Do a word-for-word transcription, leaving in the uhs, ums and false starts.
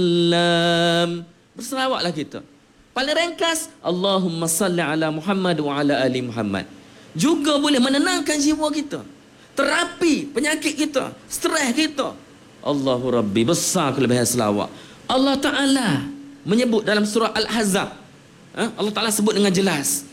Salam. Berselawatlah kita. Paling ringkas, Allahumma salli ala Muhammad wa ala ali Muhammad. Juga boleh menenangkan jiwa kita. Terapi penyakit kita, stres kita. Allahu Rabbi, besar kelebihan selawat. Allah Ta'ala menyebut dalam surah Al-Ahzab. Ha? Allah Ta'ala sebut dengan jelas.